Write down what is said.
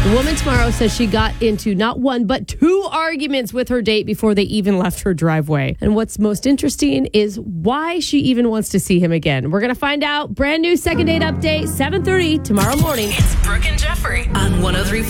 The woman tomorrow says she got into not one, but two arguments with her date before they even left her driveway. And what's most interesting is why she even wants to see him again. We're going to find out. Brand new second date update, 7:30 tomorrow morning. It's Brooke and Jeffrey on 103.5